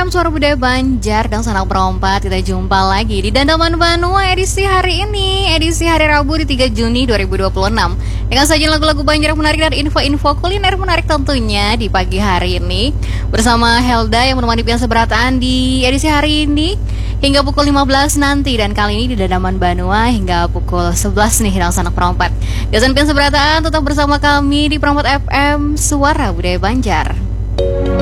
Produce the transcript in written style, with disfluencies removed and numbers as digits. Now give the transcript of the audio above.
FM Suara Budaya Banjar dan Sanak Perompat. Kita jumpa lagi di Dandaman Banua edisi hari ini, edisi hari Rabu di 3 Juni 2026, dengan sajian lagu-lagu Banjar yang menarik dan info-info kuliner menarik tentunya di pagi hari ini. Bersama Helda yang menemani Pian Seberataan di edisi hari ini hingga pukul 15 nanti. Dan kali ini di Dandaman Banua hingga pukul 11 nih dengan Sanak Perompat. Biasan Pian Seberataan tetap bersama kami di Perompat FM Suara Budaya Banjar.